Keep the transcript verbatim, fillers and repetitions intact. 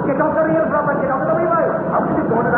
Get off the rails, Robert. Get out of the way, boy. How did you go to